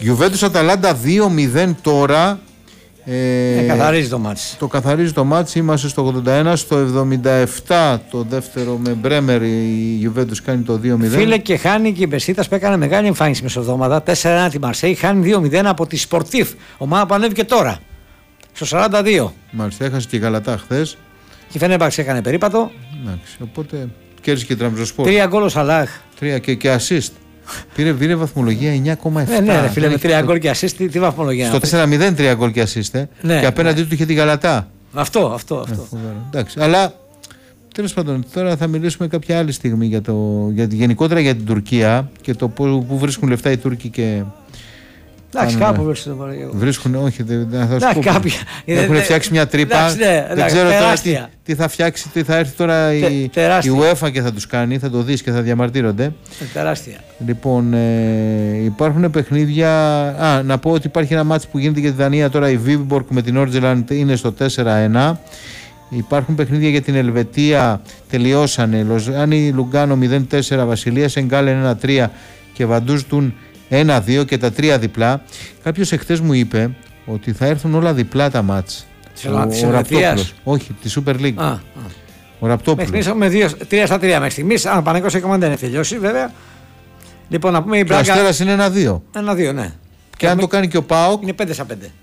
Γιουβέντους Αταλάντα 2-0 τώρα. Καθαρίζει το μάτς. Το καθαρίζει το μάτς. Είμαστε στο 81. Στο 77 το δεύτερο με Μπρέμερ η Γιουβέντους κάνει το 2-0. Φίλε, και χάνει και η Μπεσίτας που έκανε μεγάλη εμφάνιση μεσοβδόμαδα. 4-1 τη Μαρσέη. Χάνει 2-0 από τη Σπορτίφ. Ομάδα που ανέβηκε τώρα. Στο 42. Μάλιστα, έχασε και η Γαλατά χθες. Και η Φενέρμπαξ έκανε περίπατο. Εντάξει, οπότε κέρδισε και η Τραμπζοσπόρ. 3 γκολ ο Σαλάχ. 3 και assist. Πήρε βαθμολογία 9,7. Ναι, φίλε, με 3 γκολ και assist, τι βαθμολογία. Στο 4-0 3 γκολ και assist. Ναι, και απέναντί του είχε τη Γαλατά. Αυτό. Εντάξει, αλλά τέλος πάντων, τώρα θα μιλήσουμε κάποια άλλη στιγμή γενικότερα για την Τουρκία και το πού βρίσκουν λεφτά οι Τούρκοι και. Εντάξει, κάπου βρίσκουν, όχι, θα σου πω. Έχουν φτιάξει μια τρύπα. Δεν ξέρω τώρα τι θα φτιάξει, τι θα έρθει τώρα η UEFA και θα τους κάνει, θα το δεις και θα διαμαρτύρονται. Τεράστια. Λοιπόν, υπάρχουν παιχνίδια. Να πω ότι υπάρχει ένα μάτς που γίνεται για τη Δανία τώρα. Η Βίμπορκ με την Όρτζελαντ είναι στο 4-1. Υπάρχουν παιχνίδια για την Ελβετία, τελειώσανε. Λοζάνι Λουγκάνο 0-4, Βασιλείας Εγκάλεν 1-3 και Βαντούζτουν 1-2 και τα 3 διπλά. Κάποιος εχθές μου είπε ότι θα έρθουν όλα διπλά τα μάτς. Ο Ραπτόπουλος. Όχι, τη Super League. Ο Ραπτόπουλος. Μέχρι με 3-3 μέχρι στιγμής. Αν Παναγιώτης ακόμα δεν έχει τελειώσει, βέβαια. Λοιπόν, να πούμε η Μπράγκα. Ο Αστέρας είναι 1-2. 1-2, ναι. Και αν το κάνει και ο ΠΑΟΚ. Είναι 5-5.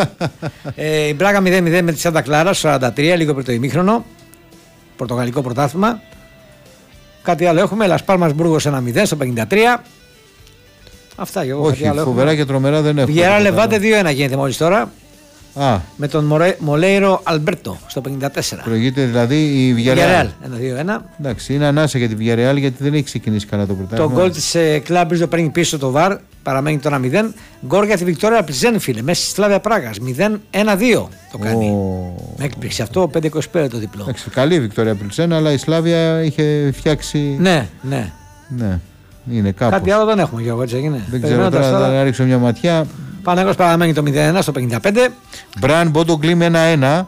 Η Μπράγκα 0-0 με τη Σάντα Κλάρα στο 43, λίγο πριν το ημίχρονο. Πορτογαλικό πρωτάθλημα. Κάτι άλλο έχουμε. Λας Πάλμας Μπούργος 1-0 στο 53. Αυτά και εγώ. Όχι, φοβερά και τρομερά δεν έχω. Βιέρα Λεβάντε 2-1 γίνεται μόλις τώρα. Με τον Μολέιρο Αλμπέρτο στο 54. Προηγείται δηλαδή η Villarreal 1-2-1. Εντάξει, είναι ανάσα για τη Villarreal γιατί δεν έχει ξεκινήσει καλά το πρωτάθλημα. Το γκολ της Κλαμπ το παίρνει πίσω το Βαρ, παραμένει το 1-0. Γκολ για τη Βικτόρια Πλιζέν, φίλε, μέσα στη Σλάβια Πράγας. 0-1-2 το κάνει. Με έκπληξη αυτό, 5-25 το διπλό. Εντάξει, καλή η Βικτόρια Πλιζέν, αλλά η Σλάβια είχε φτιάξει. Ναι. Είναι κάπως. Κάτι άλλο δεν έχουμε, Γιώργο, έτσι έγινε. Δεν ξέρω τώρα, θα ρίξω μια ματιά. Παναγός παραμένει το 0-1 στο 55. Μπραν Μπόντογκλιμ 1-1.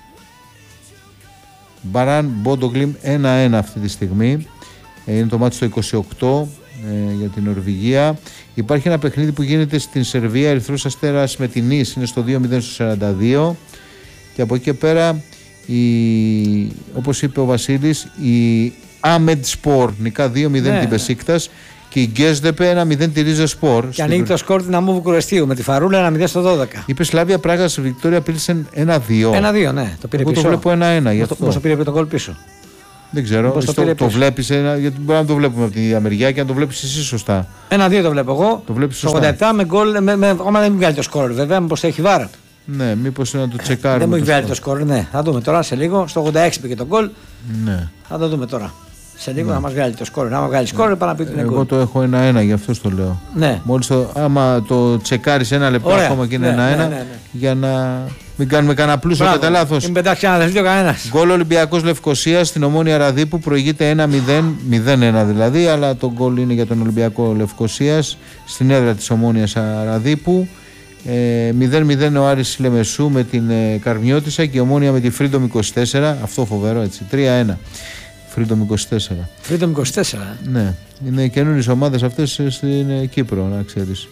Μπραν Μπόντογκλιμ 1-1 αυτή τη στιγμή. Είναι το μάτι στο 28 για την Νορβηγία. Υπάρχει ένα παιχνίδι που γίνεται στην Σερβία. Ερυθρός Αστέρας με την Ις είναι στο 2-0 στο 42. Και από εκεί και πέρα, όπως είπε ο Βασίλης, η Άμεντ Σπορ νικά 2-0 την Μπεσίκτας. Και η Γκέσδεπε 1-0 τη Ρίζα Σπορ. Και ανοίγει το σκορ την Αμού Βουκουρεστίου με τη Φαρούλα 1-0 στο 12. Είπε Σλάβια Πράγα σε Βικτόρια Πίλσεν 1-2. 1-2, ναι. Το πήρε πίσω. Εγώ το βλέπω 1-1. Πώς το πήρε το γκολ πίσω. Δεν ξέρω. Το βλέπεις, γιατί μπορεί να το βλέπουμε από τη διαμεριά και να το βλέπεις εσύ σωστά. 1-2 το βλέπω εγώ. Το βλέπεις στο σωστά. 87 με γκολ. Ακόμα δεν μου βγάλει το σκορ, βέβαια. Μήπως έχει βάρα. Ναι, μήπως να το τσεκάρουμε. Δεν μου έχει βγάλει το σκορ, ναι. Θα δούμε τώρα σε λίγο. Στο 86 πήγε το γκολ. Ναι. Θα το δούμε τώρα. Σε λίγο να μας βγάλει το σκόρ. Να βγάλει σκόρ, πάνω να πει την εγώ γκολ. Το έχω 1-1, γι' αυτό το λέω. Ναι. Μόλις άμα το τσεκάρεις ένα λεπτό ακόμα και είναι 1-1, για να μην κάνουμε κανένα πλούσιο κατά λάθος. Μην πετάξει ένα δευτερόλεπτο κανένας. Γκολ Ολυμπιακός Λευκοσίας στην Ομόνια Ραδίπου, προηγείται 1-0, 0-1 δηλαδή, αλλά το γκολ είναι για τον Ολυμπιακό Λευκοσίας στην έδρα της Ομόνιας Ραδίπου. 0-0 ο Άρης Λεμεσού με την Καρμιώτισσα και η Ομόνια με τη Freedom 24. Αυτό φοβερό, έτσι. 3-1. Freedom 24. Freedom 24. Ναι, είναι καινούριες ομάδες αυτές στην Κύπρο, να ξέρεις.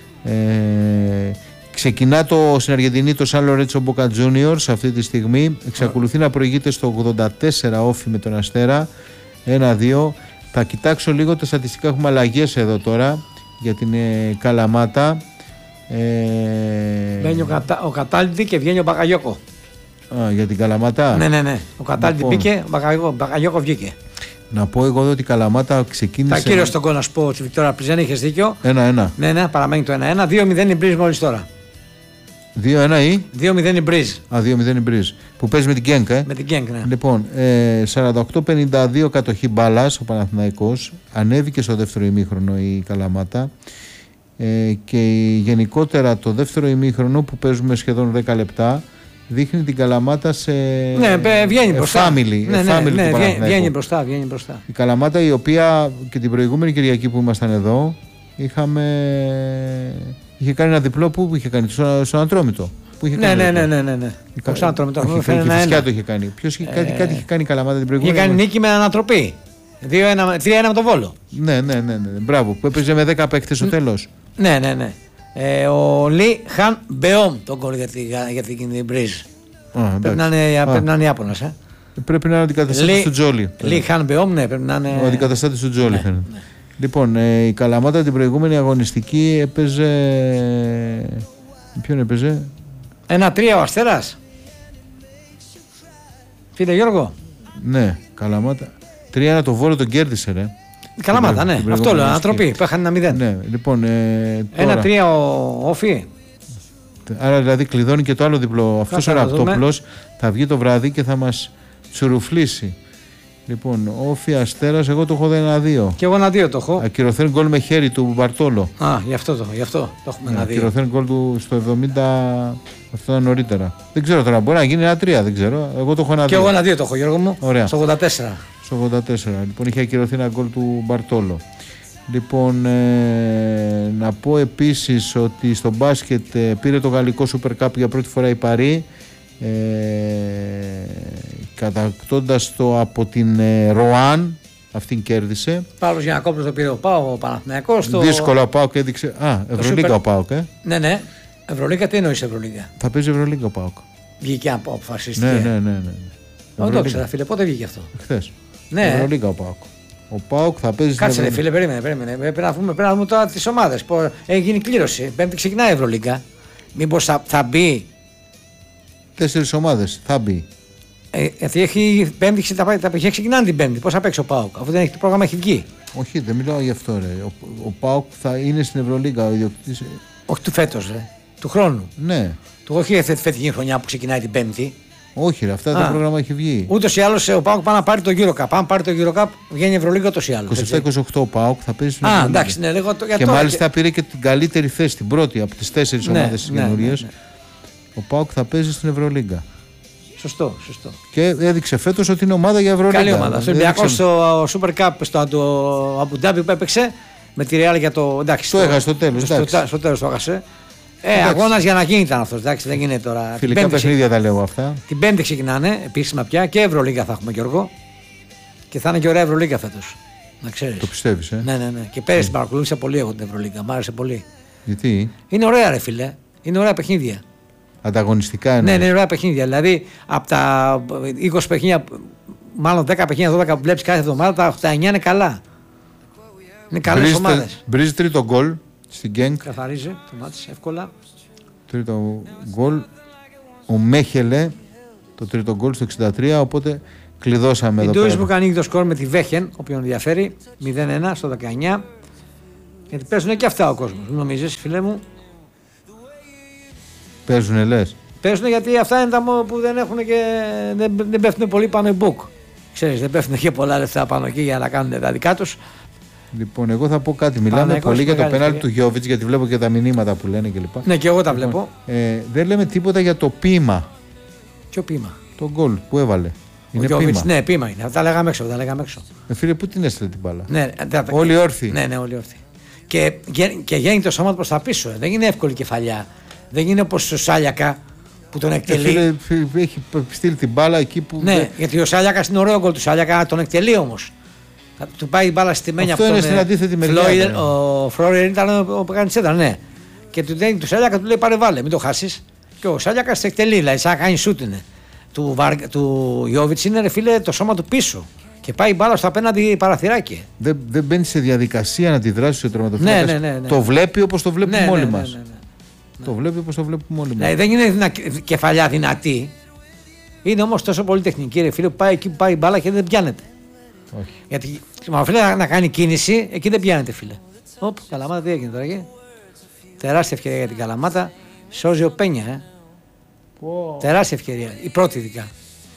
Ξεκινά στην Αργεντινή το Σαν Λορέτσο Μπόκα Juniors αυτή τη στιγμή. Εξακολουθεί να προηγείται στο 84 όφι με τον Αστέρα. 1-2. Θα κοιτάξω λίγο τα στατιστικά. Έχουμε αλλαγές εδώ τώρα για την Καλαμάτα. Μπαίνει ο Κατάλτη και βγαίνει ο Μπακαγιώκο. Για την Καλαμάτα. Ναι. Ο Κατάλτη μπήκε, ο Μπακαγιώκο βγήκε. Να πω εγώ εδώ ότι η Καλαμάτα ξεκίνησε. Τα κύριο στον κόλλο να σου πω ότι η Βικτόρια Πλιζέν είχες δίκιο. 1-1. Ναι, παραμένει το 1-1. 2-0 η Μπρίζ μόλις τώρα. 2-1 ή. 2-0 η Μπρίζ. 2-0 η Μπρίζ. Που παίζει με την Γκένκ, Με την Γκένκ, ναι. Λοιπόν, 48-52 κατοχή μπάλας ο Παναθηναϊκός. Ανέβηκε στο δεύτερο ημίχρονο η Καλαμάτα. Και γενικότερα το δεύτερο ημίχρονο που παίζουμε σχεδόν 10 λεπτά δείχνει την Καλαμάτα σε βγαίνει μπροστά. Βγαίνει μπροστά. Η Καλαμάτα, η οποία και την προηγούμενη Κυριακή που ήμασταν εδώ είχε κάνει ένα διπλό που είχε κάνει στον Ατρόμητο. Ναι. Στον Ατρόμητο. Και φυσικά το είχε κάνει. Κάτι είχε κάνει η Καλαμάτα την προηγούμενη. Είχε κάνει νίκη με ανατροπή. 3-1 με τον Βόλο. Ναι. Μπράβο. Που έπαιζε με 10 παίκτες στο τέλος. Ναι. Ο Λι Χαν Μπεόμ τον γκολ για την Μπρίζ. Πρέπει να είναι Ιάπωνας. Πρέπει να είναι ο αντικαταστάτης του Τζόλι. Λι Χαν Μπεόμ, ναι, πρέπει να είναι. Ο αντικαταστάτης του Τζόλι φαίνεται. Ναι. Λοιπόν, η Καλαμάτα την προηγούμενη αγωνιστική έπαιζε. Ποιον έπαιζε? 1-3 ο Αστέρας. Φίλε Γιώργο. Ναι, Καλαμάτα. 3-1 το Βόλο τον κέρδισε, ρε. Καλαμάτα, ναι. Αυτό λέω. Ανατροπή. Που είχαν 1-0. Ναι, λοιπόν. 1-3 ο Όφη. Άρα δηλαδή κλειδώνει και το άλλο διπλό. Αυτός ο Ραπτόπουλος θα βγει το βράδυ και θα μας τσουρουφλήσει. Λοιπόν, Όφη Αστέρας, εγώ το έχω 1-2. Και εγώ 1-2 το έχω. Ακυρωθέν γκολ με χέρι του Μπαρτόλο. Γι' αυτό το έχουμε 1-2. Ακυρωθέν γκολ του στο 70. Αυτό ήταν νωρίτερα. Δεν ξέρω τώρα, μπορεί να γίνει 1-3, δεν ξέρω. Εγώ το έχω 1-2. Και εγώ 1-2 το έχω, Γιώργο μου. Ωραία. Στο 84. Στο 84. Λοιπόν, είχε ακυρωθεί ένα γκολ του Μπαρτόλο. Λοιπόν, να πω επίσης ότι στο μπάσκετ πήρε το γαλλικό Super Cup για πρώτη φορά η Παρί, κατακτώντας το από την Ροάν. Αυτήν κέρδισε. Παύλος Γιαννακόπουλος το πήρε ο ΠΑΟΚ, ο Παναθηναϊκός. Δύσκολα ο ΠΑΟΚ έδειξε. Ευρωλίγκα ο ΠΑΟΚ. Ναι. Ευρωλίγκα, τι εννοείς Ευρωλίγκα? Θα παίζει Ευρωλίγκα ο ΠΑΟΚ. Βγήκε αποφασίστηκε. Ναι. Δεν το ξέρω, φίλε, πότε βγήκε αυτό? Χθες. Ναι. Ευρωλίγκα ο ΠΑΟΚ. Ο ΠΑΟΚ θα παίζει. Κάτσε, ρε φίλε, περίμενε. Πρέπει να δούμε τώρα τις ομάδες. Έχει γίνει κλήρωση. Πέμπτη ξεκινάει η Ευρωλίγκα. Μήπως θα μπει. 4 ομάδες θα μπει. Γιατί έχει Πέμπτη, τα παιχνίδια ξεκινάνε την Πέμπτη. Πώς θα παίξει ο ΠΑΟΚ, αφού δεν έχει το πρόγραμμα, έχει βγει? Όχι, δεν μιλάω γι' αυτό, ρε. Ο ΠΑΟΚ θα είναι στην Ευρωλίγκα ο ιδιοκτήτης. Όχι του φέτος, ρε. Του χρόνου. Ναι. Όχι φετινή χρονιά που ξεκινάει την Πέμπτη. Όχι, ρε, αυτό το πρόγραμμα έχει βγει. Ούτως ή άλλως ο ΠΑΟΚ πάει να πάρει το EuroCup. Αν πάρει το EuroCup, βγαίνει η Ευρωλίγκα ούτως ή άλλως. 27-28 ο ΠΑΟΚ θα παίζει στην Ευρωλίγκα. Εντάξει, ναι, λέγω, και μάλιστα πήρε και την καλύτερη θέση, την πρώτη από τις 4 ομάδες της καινούριας. Ο ΠΑΟΚ θα παίζει στην Ευρωλίγκα. Σωστό. Και έδειξε φέτος ότι είναι ομάδα για Ευρωλίγκα. Καλή ομάδα. Στο Ολυμπιακό στο Super Cup στο Αμπουντάμπι που έπαιξε με τη Real για το. Εντάξει, το έχασε στο τέλος. Στο τέλος το έχασε. Αγώνας για να γίνει ήταν αυτός. Εντάξει, δεν γίνεται τώρα. Φιλικά παιχνίδια τα λέω αυτά. Την Πέμπτη ξεκινάνε επίσημα πια και Ευρωλίγκα θα έχουμε, Γιώργο. Και θα είναι και ωραία Ευρωλίγκα φέτος. Να ξέρεις. Το πιστεύεις, Ναι. Και πέρυσι την παρακολούθησα πολύ εγώ την Ευρωλίγκα. Μ' άρεσε πολύ. Γιατί? Είναι ωραία, ρε φίλε. Είναι ωραία παιχνίδια. Ανταγωνιστικά είναι. Ναι, είναι ωραία παιχνίδια. Δηλαδή από τα 20 παιχνίδια, μάλλον 10 παιχνίδια, 12 που βλέπεις κάθε εβδομάδα, τα 9 είναι καλά. Είναι καλές ομάδες. Μπρίζει τρίτο γκολ στην Γκένκ. Καθαρίζει το μάτς εύκολα. Τρίτο γκολ. Ο Μέχελε το τρίτο γκολ στο 63. Οπότε κλειδώσαμε εδώ. Η Ντούις που κάνει το σκορ με τη Βέχεν, όποιον ενδιαφέρει, 0-1 στο 19. Γιατί παίζουν και αυτά ο κόσμος. Μην νομίζεις, φίλε μου. Παίζουνε, λες? Παίζουνε γιατί αυτά είναι τα που δεν έχουν και δεν πέφτουν πολύ πάνω οι book. Ξέρεις, δεν πέφτουν και πολλά λεφτά πάνω εκεί για να κάνουν τα δικά τους. Λοιπόν, εγώ θα πω κάτι. Μιλάμε πολύ για το πέναλτι του Γιώβιτς, γιατί βλέπω και τα μηνύματα που λένε κλπ. Ναι, και εγώ τα βλέπω. Δεν λέμε τίποτα για το ποίημα. Ποιο ποίημα? Το γκολ που έβαλε. Είναι ποίημα. Ναι, ποίημα είναι. Τα λέγαμε έξω. Φίλε, πού την έστειλε την μπάλα? Ναι, όλοι όρθιοι. Ναι, όλοι όρθιοι. Και γίνει το σώμα προς τα πίσω. Δεν είναι εύκολη κεφαλιά. Δεν είναι όπως ο Σάλιακα που τον εκτελεί. Φίλε, έχει στείλει την μπάλα εκεί που. Ναι, γιατί ο Σάλιακα είναι ωραίο γκολ του Σάλιακα, τον εκτελεί όμως. Του πάει η μπάλα στη μένια αυτό είναι στην αντίθετη μεριά. Ο Φλόριερ ήταν ο που κάνει σέντρα, ναι. Και του δίνει του Σάλιακα, του λέει πάρε βάλε, μην το χάσεις. Και ο Σάλιακα εκτελεί, δηλαδή σαν να κάνει σούτ είναι. Του Γιώβιτς είναι, ρε φίλε, το σώμα του πίσω. Και πάει η μπάλα στο απέναντι παραθυράκι. Δεν μπαίνει σε διαδικασία να τη δράσει ο τερματοφύλακας. Ναι. Το βλέπει όπως το βλέπουμε όλοι μας. Το βλέπει όπως το βλέπουμε όλοι μας. Δεν είναι κεφαλιά δυνατή. Είναι όμως τόσο πολύ τεχνική, ρε φίλε, που πάει εκεί που πάει η μπάλα και δεν πιάνεται. Όχι. Γιατί μα φίλε να κάνει κίνηση, εκεί δεν πιάνεται, φίλε. Οπ, Καλαμάτα τι έγινε τώρα εκεί. Τεράστια ευκαιρία για την Καλαμάτα. Σώζει ο Πένια, Τεράστια ευκαιρία. Η πρώτη ειδικά.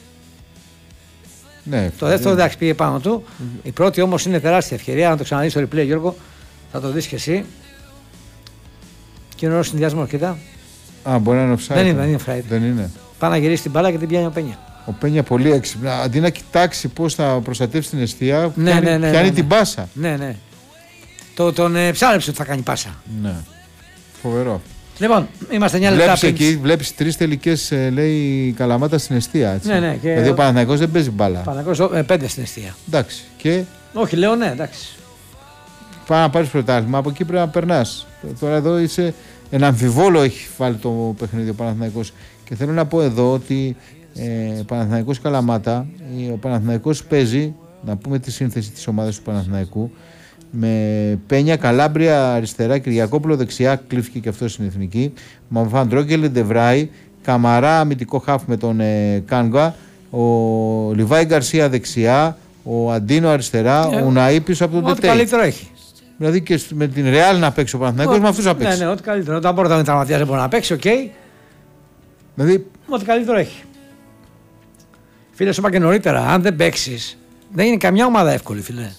Ναι, το δεύτερο εντάξει πήγε πάνω του. Η πρώτη όμως είναι τεράστια ευκαιρία. Να το ξαναδείς στο replay, Γιώργο, θα το δεις και εσύ. Και είναι ωραίος συνδυασμός, κοίτα. Μπορεί να είναι offside. Δεν είναι offside. Δεν είναι. Πάει να γυρίσει την μπάλα και την πιάνει ο Πένια. Ο Πένια πολύ έξυπνα. Αντί να κοιτάξει πώς θα προστατεύσει την αιστεία, πιάνει την πάσα. Ναι. Τον ψάρεψε ότι θα κάνει πάσα. Ναι. Φοβερό. Λοιπόν, είμαστε 9 λεπτά πριν. Βλέπεις 3 τελικές, λέει, η Καλαμάτα στην αιστεία. Έτσι. Ναι. Δηλαδή ο Παναθηναϊκός δεν παίζει μπάλα. Παναθηναϊκός 5 στην αιστεία. Εντάξει. Και... Όχι, λέω ναι, εντάξει. πάει να πάρει πρωτάθλημα, από εκεί πρέπει να περνά. Τώρα εδώ είσαι. Ένα αμφιβόλο έχει βάλει το παιχνίδι ο Παναθηναϊκός. Και θέλω να πω εδώ ότι Παναθηναϊκός Καλαμάτα, ο Παναθηναϊκός παίζει, να πούμε τη σύνθεση της ομάδας του Παναθηναϊκού, με Πένια, Καλάμπρια αριστερά, Κυριακόπουλο δεξιά, κλείφθηκε και αυτό στην εθνική, Μαμφαντρόγκελ, Ντεβράι, Καμαρά αμυντικό χάφ με τον Κάνγκα, ο Λιβάη Γκαρσία δεξιά, ο Αντίνο αριστερά, ο Ναΐ πίσω από τον Τετέι. Ό,τι καλύτερο έχει. Δηλαδή και με την Ρεάλ να παίξει ο Παναθηναϊκός, με αυτούς να παίξει. Ναι, ό,τι καλύτερο. Όταν μπορεί να είναι τραυματίας δεν μπορεί να παίξει, οκ. Δηλαδή, ό,τι καλύτερο έχει. Φίλε, σου είπα και νωρίτερα, αν δεν παίξει, δεν είναι καμιά ομάδα εύκολη, φίλε.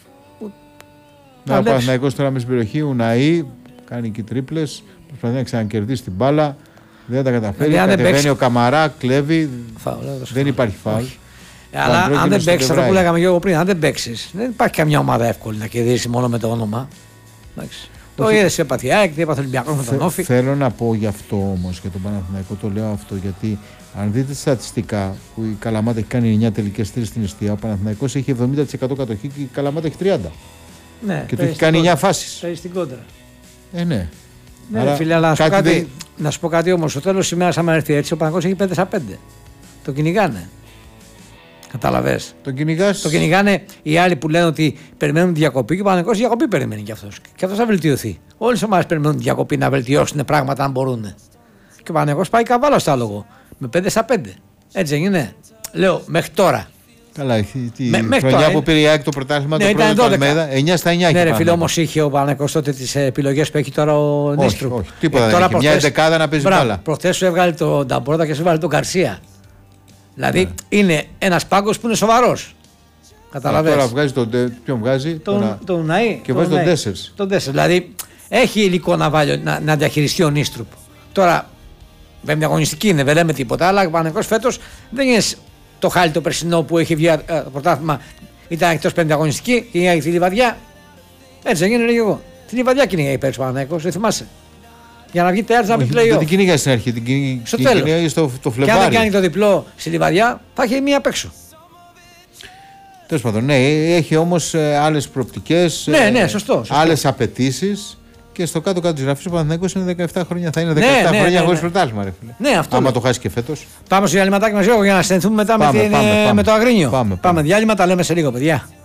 Ο Παναθηναϊκός τώρα με στην περιοχή, ο Ναΐ κάνει και τρίπλες, προσπαθεί να ξανακερδίσει την μπάλα, δεν τα καταφέρει. Κατεβαίνει ο Καμαρά, κλέβει, δεν υπάρχει φάουλ. Αλλά αν δεν παίξει, αυτό που λέγαμε και εγώ πριν, αν δεν παίξει, δεν υπάρχει καμιά ομάδα εύκολη να κερδίσει μόνο με το όνομα. Το είδε σε Πατιάκ, τι έπαθε ο Ολυμπιακός με τον Όφη. Θέλω να πω γι' αυτό όμως για τον Παναθηναϊκό, το λέω αυτό γιατί αν δείτε στατιστικά που η Καλαμάτα έχει κάνει 9 τελικές θέσεις στην εστία, ο Παναθηναϊκός έχει 70% κατοχή και η Καλαμάτα έχει 30%. Ναι, και του έχει κάνει 9 φάσεις. Παίζει στην κόντρα. Ναι. Ναι, άρα, φίλε, αλλά να σου πω κάτι όμως. Στο τέλος της ημέρας, άμα έρθει έτσι, ο Παναθηναϊκός έχει 5-5. Το κυνηγάνε. Καταλαβες. Το κυνηγάνε οι άλλοι που λένε ότι περιμένουν διακοπή και ο Παναθηναϊκός διακοπή περιμένει κι αυτός. Και αυτός θα βελτιωθεί. Όλες οι ομάδες περιμένουν διακοπή να βελτιώσουν πράγματα αν μπορούν. Και ο Παναθηναϊκός πάει καβάλα στο άλογο. Με 5-5. Έτσι δεν είναι. Λέω μέχρι τώρα. Καλά, τη χρονιά που πήρε η ΑΕΚ το πρωτάθλημα, το πρώτο του Αλμέδα, 9 στα 9. Ναι, ρε φίλε, όμως είχε ο Παναθηναϊκός τότε τις επιλογές που έχει τώρα ο Νίστρουπ. Όχι, τίποτα δεν έχει. Μια δεκάδα να παίζει μπάλα. Προχθές σου έβγαλε τον Νταμπρότα και σου έβγαλε τον Γκαρσία. Δηλαδή είναι ένας πάγκος που είναι σοβαρός. Καταλαβαίνεις. Τώρα βγάζει ποιον βγάζει, τον Ναΐ. Και βγάζει τον Ντέσσερς. Τον Ντέσσερς. Δηλαδή έχει υλικό να διαχειριστεί ο Νίστρουπ. Τώρα, βέβαια αγωνιστική είναι, δεν λέμε τίποτα, αλλά ο Παναθηναϊκός φέτος δεν είναι το χάλι το περσινό που έχει βγει το πρωτάθλημα. Ήταν εκτός πέντε αγωνιστική και είχε τη Λιβαδιά. Έτσι δεν είναι, λέγω εγώ. Τη Λιβαδιά κυνηγάει πέρσι ο Παναθηναϊκός, δεν θυμάσαι. Για να βγει τέρτσα να πει πλέον. Δεν την κυνηγάει στην αρχή, την κυνηγάει στο Φλεβάρι. Και αν δεν κάνει το διπλό στη Λιβαδιά, θα έχει μία απ' έξω. Τέλος πάντων, ναι, έχει όμως άλλες προοπτικές, ναι, σωστό. άλλες απαιτήσεις. Και στο κάτω-κάτω της γραφής ο Παναθηναϊκός είναι 17 χρόνια. Θα είναι 17 χρόνια χωρίς πρωτάθλημα, ρε φίλε. Ναι, αυτό. Άμα το χάσει και φέτος. Πάμε στο διαλυματάκι μας για να στενθούμε μετά με το Αγρίνιο. Πάμε διάλειμμα, τα λέμε σε λίγο, παιδιά.